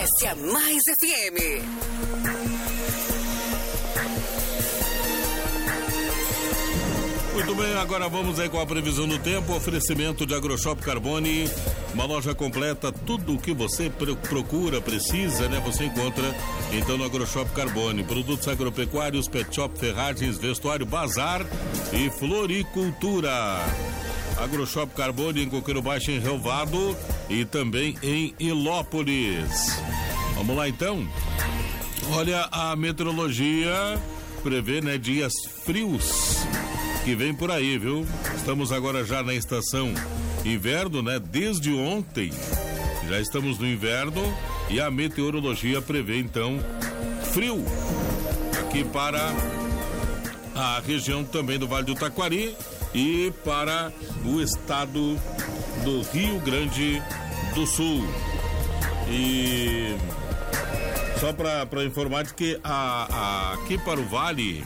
Oferece a Mais FM. Muito bem, agora vamos aí com a previsão do tempo. Oferecimento de AgroShop Carbone, uma loja completa, tudo o que você procura, precisa, né? Você encontra então no AgroShop Carbone. Produtos agropecuários, pet shop, ferragens, vestuário, bazar e floricultura. AgroShop Carbone em Coqueiro Baixo, em Relvado e também em Ilópolis. Vamos lá então. Olha, a meteorologia prevê, né, dias frios que vem por aí, viu? Estamos agora já na estação inverno, né? Desde ontem já estamos no inverno e a meteorologia prevê então frio aqui para a região também do Vale do Taquari e para o estado do Rio Grande do Sul. E só para informar de que aqui para o Vale